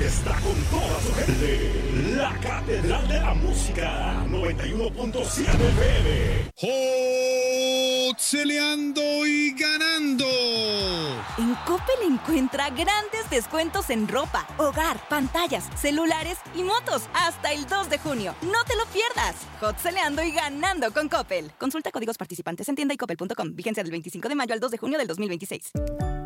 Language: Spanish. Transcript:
está con toda su gente. La Catedral de la Música, 91.7 FM. ¡Celeando y ganando! En Coppel encuentra grandes descuentos en ropa, hogar, pantallas, celulares y motos hasta el 2 de junio. ¡No te lo pierdas! Hot-celeando y ganando con Coppel. Consulta códigos participantes en tienda y coppel.com. Vigencia del 25 de mayo al 2 de junio del 2026.